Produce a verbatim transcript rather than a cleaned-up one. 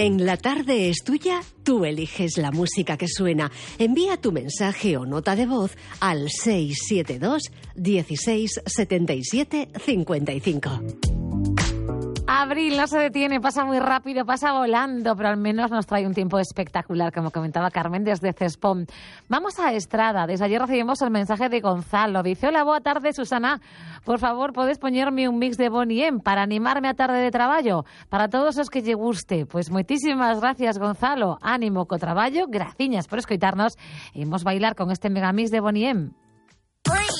En La Tarde es Tuya, tú eliges la música que suena. Envía tu mensaje o nota de voz al seis siete dos, dieciséis, setenta y siete, cincuenta y cinco. Abril no se detiene, pasa muy rápido, pasa volando, pero al menos nos trae un tiempo espectacular, como comentaba Carmen desde Cespón. Vamos a Estrada. Desde ayer recibimos el mensaje de Gonzalo. Dice: hola, boa tarde, Susana. Por favor, ¿puedes ponerme un mix de Bonnie M para animarme a tarde de trabajo? Para todos os que lle guste. Pues muchísimas gracias, Gonzalo. Ánimo co traballo, graciñas por escoitarnos. Imos bailar con este megamix de Bonnie M.